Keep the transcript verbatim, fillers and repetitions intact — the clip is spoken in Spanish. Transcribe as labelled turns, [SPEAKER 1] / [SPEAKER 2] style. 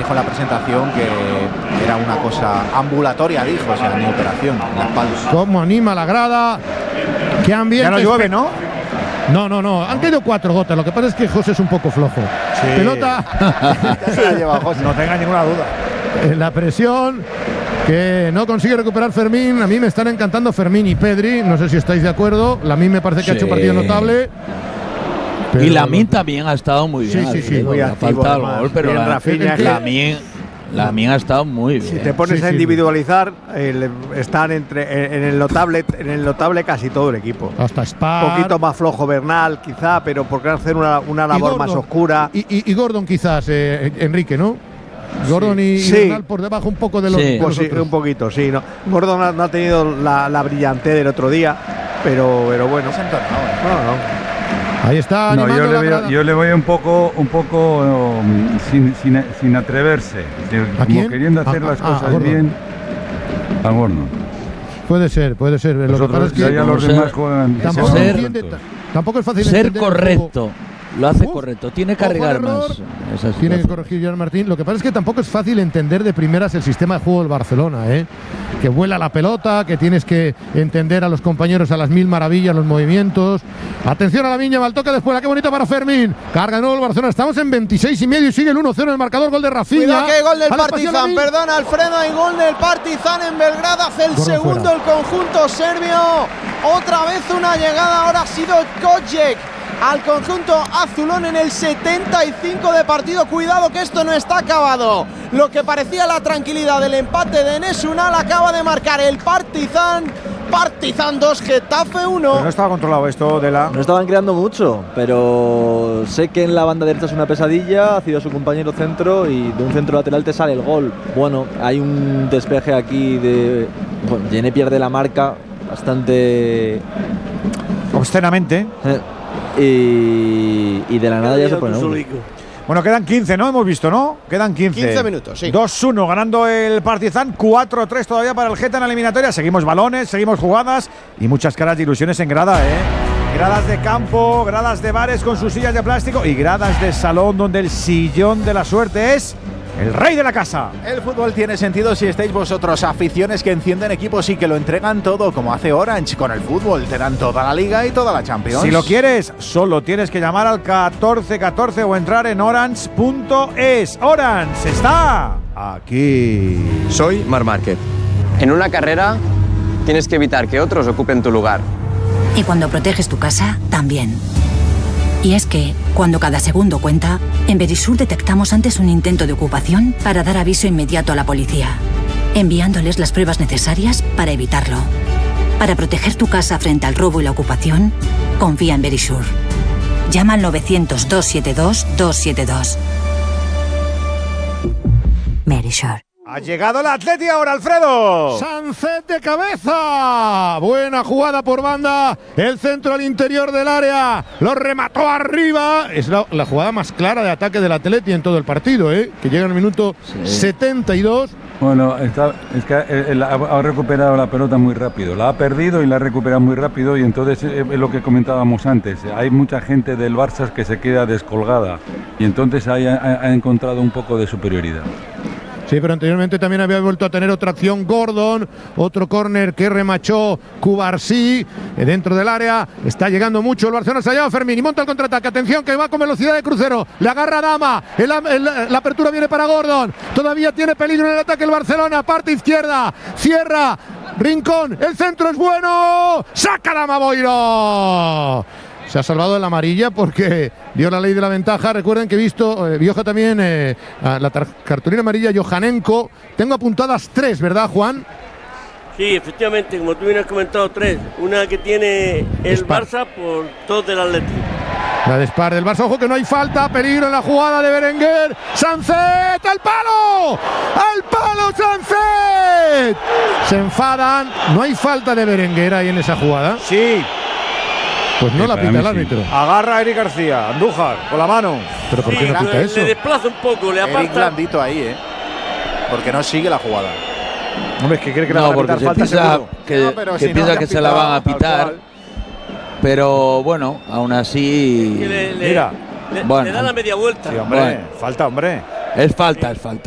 [SPEAKER 1] dijo en la presentación que era una cosa ambulatoria, dijo, o sea, ni operación en la espalda.
[SPEAKER 2] ¿Cómo anima la grada? ¿Qué ambiente?
[SPEAKER 1] Ya no llueve, ¿no?
[SPEAKER 2] No, no, no. Han caído cuatro gotas. Lo que pasa es que José es un poco flojo.
[SPEAKER 1] Sí.
[SPEAKER 2] Pelota.
[SPEAKER 1] Ya se la lleva José. No tenga ninguna duda.
[SPEAKER 2] En la presión que no consigue recuperar Fermín. A mí me están encantando Fermín y Pedri. No sé si estáis de acuerdo. A mí me parece que sí. ha hecho un partido notable.
[SPEAKER 3] Pero y Lamine también ha estado muy bien.
[SPEAKER 2] Sí, sí, sí.
[SPEAKER 3] Muy activo, falta el gol, pero la, Rafinha, Lamine, Lamine ha estado muy bien.
[SPEAKER 4] Si te pones
[SPEAKER 2] sí,
[SPEAKER 4] a
[SPEAKER 2] sí,
[SPEAKER 4] individualizar, eh, están entre en el notable, en el notable casi todo el equipo.
[SPEAKER 2] Hasta Spar.
[SPEAKER 4] Un poquito más flojo Bernal, quizá, pero porque hacer una, una labor
[SPEAKER 2] Gordon,
[SPEAKER 4] más oscura.
[SPEAKER 2] Y, y, y Gordon quizás, eh, Enrique, ¿no? Gordon y,
[SPEAKER 4] sí.
[SPEAKER 2] y Bernal por debajo un poco de los,
[SPEAKER 3] sí.
[SPEAKER 2] de los
[SPEAKER 4] pues sí, un poquito, sí. No. Gordon no, no ha tenido la, la brillantez del otro día, pero, pero bueno.
[SPEAKER 1] Se ha entornado, ¿eh?
[SPEAKER 4] No, no.
[SPEAKER 2] Ahí está.
[SPEAKER 5] No, yo, le
[SPEAKER 2] la
[SPEAKER 5] veo, yo le voy un poco, un poco um, sin, sin, sin atreverse, de,
[SPEAKER 2] ¿A quién?
[SPEAKER 5] como queriendo hacer
[SPEAKER 2] ah,
[SPEAKER 5] las
[SPEAKER 2] ah,
[SPEAKER 5] cosas
[SPEAKER 2] a
[SPEAKER 5] bien. A Gordon.
[SPEAKER 2] Puede ser, puede ser. Lo que pasa es que
[SPEAKER 5] ya los
[SPEAKER 3] ser,
[SPEAKER 5] demás juegan.
[SPEAKER 2] Tampoco,
[SPEAKER 3] ser,
[SPEAKER 2] entiende, tampoco es fácil
[SPEAKER 3] ser
[SPEAKER 2] entender
[SPEAKER 3] correcto. Lo hace
[SPEAKER 2] Uf,
[SPEAKER 3] correcto. Tiene que cargar más.
[SPEAKER 2] Esa Tiene que corregir Joan Martín. Lo que pasa es que tampoco es fácil entender de primeras el sistema de juego del Barcelona, ¿eh? Que vuela la pelota, que tienes que entender a los compañeros a las mil maravillas, los movimientos. Atención a la Viña, mal toque después. Qué bonito para Fermín. Carga de nuevo el Barcelona. Estamos en veintiséis y medio y sigue el uno cero en el marcador. Gol de Rafinha.
[SPEAKER 6] Cuidado que gol del
[SPEAKER 2] Al
[SPEAKER 6] Partizan. Perdona, Alfredo. Hay gol del Partizan en Belgrado. Hace el
[SPEAKER 2] Gol
[SPEAKER 6] segundo
[SPEAKER 2] fuera.
[SPEAKER 6] el conjunto serbio. Otra vez una llegada. Ahora ha sido Kojek al conjunto azulón en el setenta y cinco de partido. Cuidado que esto no está acabado. Lo que parecía la tranquilidad del empate de Enes Ünal acaba de marcar el Partizan. Partizan dos, Getafe uno.
[SPEAKER 4] Pero no estaba controlado esto de la.
[SPEAKER 7] No estaban creando mucho, pero sé que en la banda derecha es una pesadilla. Ha sido su compañero centro y de un centro lateral te sale el gol. Bueno, hay un despeje aquí de. Bueno, Yené pierde la marca bastante
[SPEAKER 4] obscenamente.
[SPEAKER 7] Eh, Y, y de la nada ya se pone uno.
[SPEAKER 4] Bueno, quedan quince, ¿no? Hemos visto, ¿no? Quedan quince.
[SPEAKER 6] quince minutos, sí.
[SPEAKER 4] dos uno ganando el Partizan, cuatro tres todavía para el Geta en la eliminatoria. Seguimos balones, seguimos jugadas y muchas caras de ilusiones en grada, ¿eh? Gradas de campo, gradas de bares con sus sillas de plástico y gradas de salón donde el sillón de la suerte es el rey de la casa.
[SPEAKER 1] El fútbol tiene sentido si estáis vosotros, aficiones que encienden equipos y que lo entregan todo, como hace Orange con el fútbol. Te dan toda la Liga y toda la Champions.
[SPEAKER 4] Si lo quieres, solo tienes que llamar al catorce catorce o entrar en orange punto es. Orange está aquí.
[SPEAKER 8] Soy Marc Márquez. En una carrera tienes que evitar que otros ocupen tu lugar.
[SPEAKER 9] Y cuando proteges tu casa, también. Y es que, cuando cada segundo cuenta, en Verisur detectamos antes un intento de ocupación para dar aviso inmediato a la policía, enviándoles las pruebas necesarias para evitarlo. Para proteger tu casa frente al robo y la ocupación, confía en Verisur. Llama al novecientos, doscientos setenta y dos, doscientos setenta y dos. Verisur.
[SPEAKER 4] Ha llegado el Atleti ahora, Alfredo.
[SPEAKER 2] Sánchez de cabeza. Buena jugada por banda. El centro al interior del área. Lo remató arriba. Es la, la jugada más clara de ataque del Atleti en todo el partido, ¿eh? Que llega en el minuto sí. setenta y dos.
[SPEAKER 5] Bueno, está, es que él ha, ha recuperado la pelota muy rápido. La ha perdido y la ha recuperado muy rápido. Y entonces es lo que comentábamos antes. Hay mucha gente del Barça que se queda descolgada. Y entonces ahí ha, ha encontrado un poco de superioridad.
[SPEAKER 2] Sí, pero anteriormente también había vuelto a tener otra acción Gordon, otro córner que remachó Cubarsí dentro del área. Está llegando mucho el Barcelona, se ha llevado Fermín y monta el contraataque. Atención que va con velocidad de crucero, le agarra Dama, el, el, la apertura viene para Gordon. Todavía tiene peligro en el ataque el Barcelona, parte izquierda, cierra, Rincón, el centro es bueno, saca Dama Boiro. Se ha salvado de la amarilla porque dio la ley de la ventaja. Recuerden que he visto, eh, Bioja también, eh, la cartulina amarilla, Johanenko. Tengo apuntadas tres, ¿verdad, Juan?
[SPEAKER 10] Sí, efectivamente, como tú bien has comentado, tres. Una que tiene el
[SPEAKER 2] Spar.
[SPEAKER 10] Barça por dos del Atleti.
[SPEAKER 2] La de Spar del Barça. Ojo que no hay falta, peligro en la jugada de Berenguer. ¡Sánchez! ¡Al palo! ¡Al palo, Sánchez! Se enfadan. No hay falta de Berenguer ahí en esa jugada.
[SPEAKER 4] Sí.
[SPEAKER 2] Pues no
[SPEAKER 5] sí,
[SPEAKER 2] la pita el
[SPEAKER 5] sí.
[SPEAKER 2] árbitro.
[SPEAKER 4] Agarra a Eric García, Andújar, con la mano.
[SPEAKER 2] ¿Pero por
[SPEAKER 10] sí,
[SPEAKER 2] qué no pita
[SPEAKER 10] le,
[SPEAKER 2] eso?
[SPEAKER 10] Le desplaza un poco, le aparta.
[SPEAKER 1] Eric blandito ahí, ¿eh? Porque no sigue la jugada.
[SPEAKER 4] Hombre, es que cree que le
[SPEAKER 3] no,
[SPEAKER 4] van a pitar
[SPEAKER 3] porque
[SPEAKER 4] falta
[SPEAKER 3] piensa
[SPEAKER 4] seguro.
[SPEAKER 3] que,
[SPEAKER 1] No, pero
[SPEAKER 3] que,
[SPEAKER 1] si no
[SPEAKER 3] piensa
[SPEAKER 1] le
[SPEAKER 3] que
[SPEAKER 1] han
[SPEAKER 3] se la van a
[SPEAKER 1] pitado,
[SPEAKER 3] pitar.
[SPEAKER 1] tal
[SPEAKER 3] Pero bueno, aún así.
[SPEAKER 10] Que le, le,
[SPEAKER 4] Mira.
[SPEAKER 10] le,
[SPEAKER 3] bueno.
[SPEAKER 10] le da la media vuelta.
[SPEAKER 4] Sí, hombre,
[SPEAKER 3] Bueno.
[SPEAKER 4] falta, hombre.
[SPEAKER 3] Es falta, es falta.